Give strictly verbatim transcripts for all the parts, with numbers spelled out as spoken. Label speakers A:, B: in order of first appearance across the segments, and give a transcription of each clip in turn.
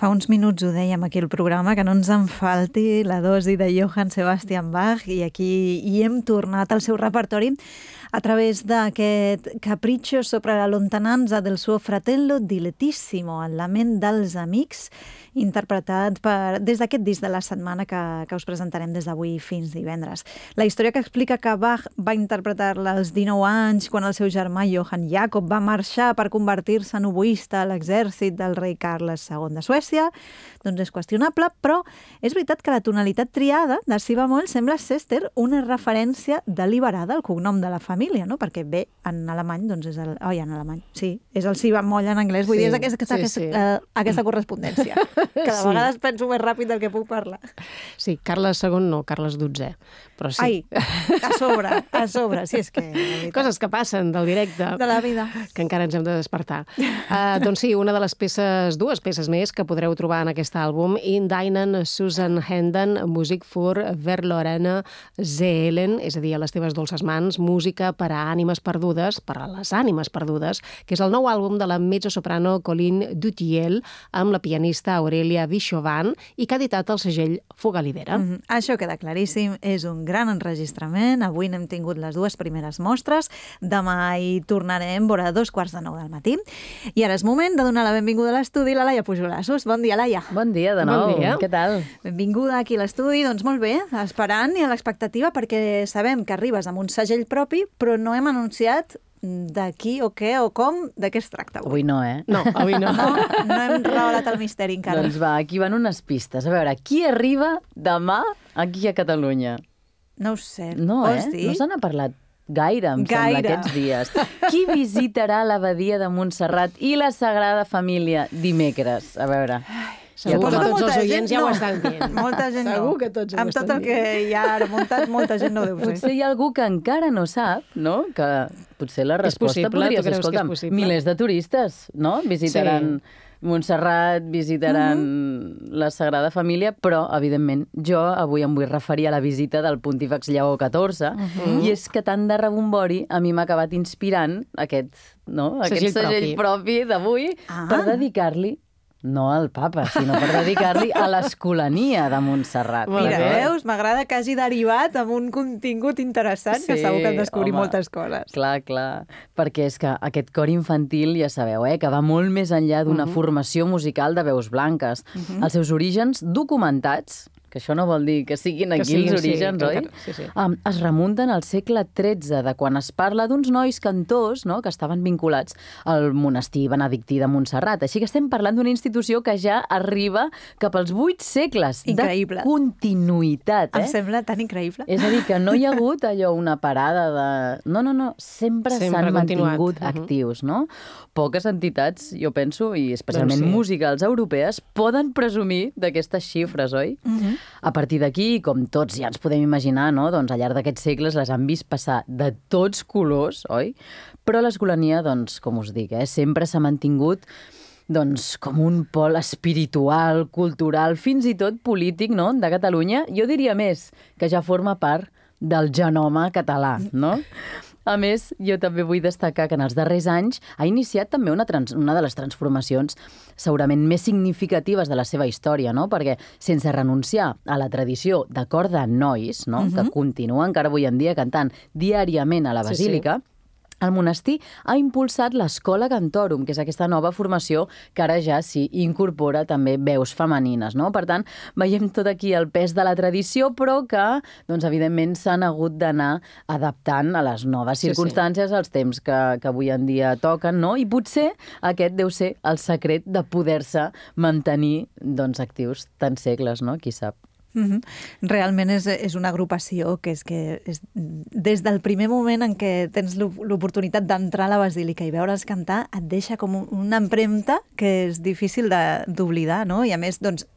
A: Fa uns minuts ho dèiem aquí al programa, que no ens en falti la dosi de Johann Sebastian Bach, i aquí hi hem tornat al seu repertori a través d'aquest Capriccio sopra la lontananza del suo fratello dilettissimo, el lament dels amics, interpretat per, des d'aquest disc de la setmana que, que us presentarem des d'avui fins divendres. La història que explica que Bach va interpretar-la als dinou anys quan el seu germà Johann Jakob va marxar per convertir-se en oboista a l'exèrcit del rei Carles segon de Suècia, doncs és qüestionable, però és veritat que la tonalitat triada de si bemoll sembla ser, Esther, una referència deliberada al cognom de la família, no? Perquè bé, en alemany, doncs és el... Oi, en alemany, sí, és el si bemoll en anglès, vull
B: Sí,
A: dir, és aquesta,
B: sí,
A: aquesta,
B: sí.
A: uh, aquesta correspondència, que de
B: Sí.
A: vegades penso més ràpid del que puc parlar.
B: Sí, Carles segon no, Carles dotzè, però sí.
A: Ai, a sobre, a sobre, si és que... la veritat,
B: Coses que passen del directe,
A: de la vida.
B: que encara ens hem de despertar. Uh, doncs sí, una de les peces, dues peces més que podreu trobar en aquest àlbum, In Deinen Susan Henden, Musik für verlorene Seelen, és a dir, a les teves dolces mans, música per a ànimes perdudes, per a les ànimes perdudes, que és el nou àlbum de la mezzosoprano Colleen Dutiel amb la pianista Aurelia Vichovan i que ha editat el segell Fogalidera.
A: Mm -hmm. Això queda claríssim, és un gran enregistrament. Avui n'hem tingut les dues primeres mostres, demà hi tornarem vora dos quarts de nou del matí. I ara és moment de donar la benvinguda a l'estudi a la Laia Pujolassos. Bon dia, Laia.
C: Bon dia de nou.
B: Bon dia.
C: Què tal?
A: Benvinguda aquí a l'estudi. Doncs molt bé, esperant i a l'expectativa, perquè sabem que arribes amb un segell propi, però no hem anunciat de qui o què o com, de què es tracta avui.
C: Avui no, eh?
B: No, avui no.
A: No, no hem revelat el misteri encara.
C: Doncs va, aquí van unes pistes. A veure, qui arriba demà aquí a Catalunya?
A: No ho sé.
C: No,
A: Vols
C: eh?
A: dir?
C: No se n'ha parlat gaire, em
A: Gaire.
C: sembla, aquests dies. Qui visitarà l'abadia de Montserrat i la Sagrada Família dimecres? A veure...
B: Segur
A: Suposo
B: que
A: que
B: tots
A: molta
B: els
A: gent
B: oients ja
A: no.
B: ho estan dient.
A: Molta gent
B: Segur
A: no.
B: que tots ho
A: Amb
B: estan
A: tot el que hi ha ara muntat, molta gent no ho deu ser.
C: Potser hi ha algú que encara no sap, no? Que potser la resposta
B: possible, tu
C: podria ser,
B: creus que és
C: escolta'm,
B: possible?
C: milers de turistes, no? Visitaran Montserrat, visitaran
A: Mhm.
C: la Sagrada Família, però, evidentment, jo avui em vull referir a la visita del Pontífex Lleó catorze,
A: Mhm.
C: i és que tant de rebombori a mi m'ha acabat inspirant aquest, no? aquest
B: Segell
C: segell propi d'avui
A: Ah.
C: per dedicar-li no al papa, sinó per dedicar-li a l'Escolania de Montserrat.
B: Molt
A: Mira,
B: bé.
A: veus? M'agrada que hagi derivat amb un contingut interessant, que
C: Sí,
A: segur que en descobrim
C: home.
A: moltes coses.
C: Clar, clar, perquè és que aquest cor infantil, ja sabeu, eh, que va molt més enllà d'una formació musical de veus blanques. Els seus orígens documentats, que això no vol dir que siguin
B: Que
C: aquí
B: siguin,
C: els
B: sí,
C: orígens,
B: que
C: oi?
B: encara- sí, sí.
C: Um, es remunten al segle tretze, de quan es parla d'uns nois cantors, no?, que estaven vinculats al monestir benedictí de Montserrat. Així que estem parlant d'una institució que ja arriba cap als vuit segles
A: Increïble.
C: de continuïtat. Eh?
A: Em sembla tan increïble.
C: És a dir, que no hi ha hagut allò, una parada de... No, no, no, sempre
B: Sempre
C: s'han
B: continuat.
C: mantingut
B: Mhm.
C: actius, no? Poques entitats, jo penso, i especialment
B: Doncs sí.
C: musicals europees, poden presumir d'aquestes xifres, oi?
A: Mhm.
C: A partir d'aquí, com tots ja ens podem imaginar, no? Doncs al llarg d'aquests segles les han vist passar de tots colors, oi? Però l'Escolania, doncs, com us dic, eh, sempre s'ha mantingut doncs, com un pol espiritual, cultural, fins i tot polític, no?, de Catalunya. Jo diria més, que ja forma part del genoma català, no? A més, jo també vull destacar que en els darrers anys ha iniciat també una, trans, una de les transformacions segurament més significatives de la seva història, no? Perquè sense renunciar a la tradició de cor de nois, no?
A: Mhm.
C: que continua encara avui en dia cantant diàriament a la
B: Sí, sí.
C: Basílica, el monestir ha impulsat l'Escola Cantorum, que és aquesta nova formació que ara ja s'hi incorpora també veus femenines, no? Per tant, veiem tot aquí el pes de la tradició, però que, doncs, evidentment, s'han hagut d'anar adaptant a les noves
B: Sí, sí.
C: circumstàncies, als temps que, que avui en dia toquen, no? I potser aquest deu ser el secret de poder-se mantenir, doncs, actius tants segles, no? Qui sap.
A: Mhm. Realment és, és una agrupació que és que és, des del primer moment en què tens l'op- l'oportunitat d'entrar a la Basílica i veure'ls cantar, et deixa com un- una empremta que és difícil de- d'oblidar, no? I a més, doncs,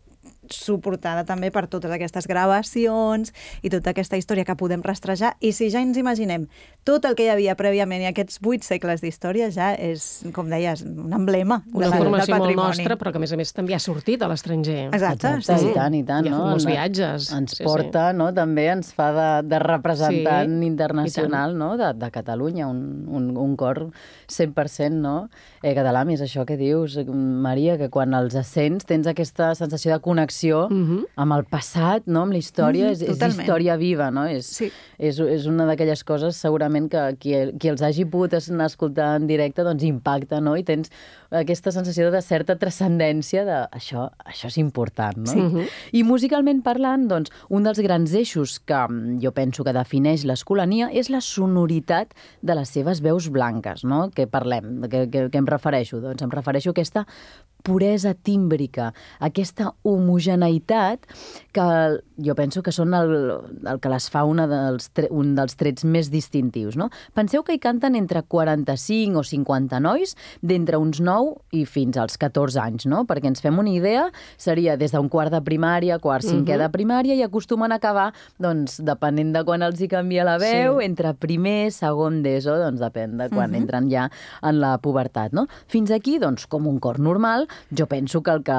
A: suportada també per totes aquestes gravacions i tota aquesta història que podem rastrejar. I si ja ens imaginem tot el que hi havia prèviament i aquests vuit segles d'història, ja és, com deies, un emblema
B: una
A: de,
B: formació
A: del
B: molt
A: patrimoni.
B: nostra, però que a més a més també ha sortit a l'estranger.
A: Exacte,
C: Exacte,
A: sí.
C: i tant, i tant.
B: I ha
C: no?
B: fet molts
C: En-
B: viatges.
C: Ens
B: Sí,
C: porta, no? També ens fa de, de representant
B: Sí,
C: internacional, no? de, de Catalunya, un, un, un cor cent per cent no? eh, català. A més, això que dius, Maria, que quan els sents tens aquesta sensació de connexió
B: Mhm.
C: amb el passat, no? Amb la història,
A: Mhm,
C: és, és
A: totalment.
C: història viva, no? És,
A: Sí.
C: és, és una d'aquelles coses segurament que qui, qui els hagi pogut anar a escoltar en directe doncs impacta, no? I tens aquesta sensació de certa transcendència de això, això és important, no?
A: Sí.
B: Mhm.
C: I musicalment parlant, doncs, un dels grans eixos que mm, jo penso que defineix l'Escolania és la sonoritat de les seves veus blanques, no? Què parlem? De què, què, què em refereixo? Doncs em refereixo a aquesta puresa tímbrica, aquesta homogeneïtat que jo penso que són el, el que les fa una dels tre, un dels trets més distintius, no? Penseu que hi canten entre quaranta-cinc o cinquanta nois d'entre uns nou i fins als catorze anys, no? Perquè ens fem una idea, seria des d'un quart de primària, quart, cinquè de primària, i acostumen a acabar, doncs, depenent de quan els hi canvia la veu,
B: Sí.
C: entre primer, segon d'ESO, doncs depèn de quan
A: Mhm.
C: entren ja en la pubertat, no? Fins aquí, doncs, com un cor normal, jo penso que el que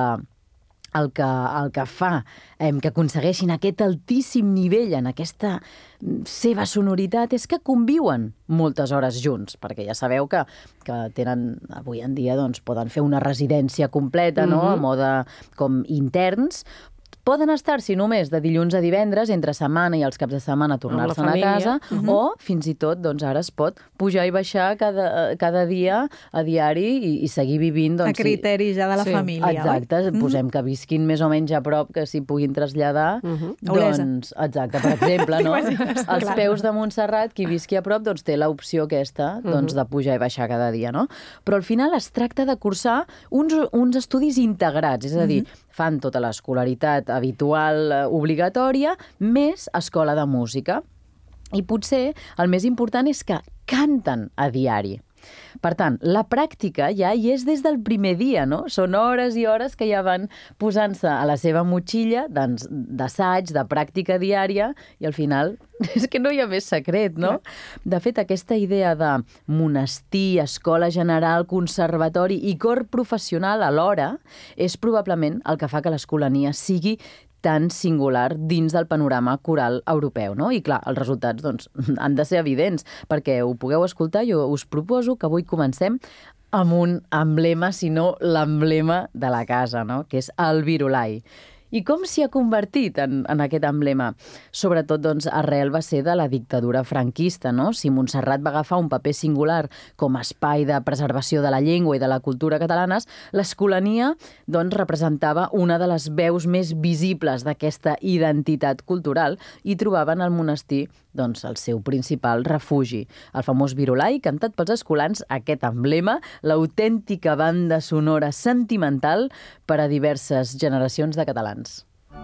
C: el que, el que fa eh, que aconsegueixin aquest altíssim nivell en aquesta mm, seva sonoritat és que conviuen moltes hores junts, perquè ja sabeu que, que tenen, avui en dia, doncs, poden fer una residència completa, no?, a
B: Mhm.
C: mode com interns. Poden estar-s'hi només de dilluns a divendres, entre setmana i els caps de setmana tornar-se'n a
B: família.
C: casa, o fins i tot, doncs, ara es pot pujar i baixar cada, cada dia a diari i, i seguir vivint, doncs,
A: A criteri ja de la
B: Sí,
A: família,
C: exacte,
A: oi?
C: posem que visquin més o menys a prop, que s'hi puguin traslladar,
B: Mhm.
A: Olesa.
C: doncs, exacte, per exemple, no?
A: T'imagines?
C: Als
A: Clar.
C: peus de Montserrat, qui visqui a prop, doncs té l'opció aquesta, doncs, de pujar i baixar cada dia, no? Però al final es tracta de cursar uns, uns estudis integrats, és a dir, fan tota l'escolaritat habitual, eh, obligatòria, més escola de música. I potser el més important és que canten a diari. Per tant, la pràctica ja hi és des del primer dia, no? Són hores i hores que ja van posant-se a la seva motxilla doncs, d'assaig, de pràctica diària, i al final és que no hi ha més secret, no? De fet, aquesta idea de monestir, escola general, conservatori i cor professional alhora és probablement el que fa que l'Escolania sigui tan singular dins del panorama coral europeu, no? I clar, els resultats doncs, han de ser evidents, perquè ho pugueu escoltar. Jo us proposo que avui comencem amb un emblema, si no l'emblema de la casa, no? Que és el virolai. I com s'hi ha convertit en, en aquest emblema? Sobretot, doncs, arrel va ser de la dictadura franquista, no? Si Montserrat va agafar un paper singular com a espai de preservació de la llengua i de la cultura catalanes, l'Escolania, doncs, representava una de les veus més visibles d'aquesta identitat cultural i trobaven al monestir, doncs, el seu principal refugi. El famós virolai, cantat pels escolans, aquest emblema, l'autèntica banda sonora sentimental per a diverses generacions de catalans.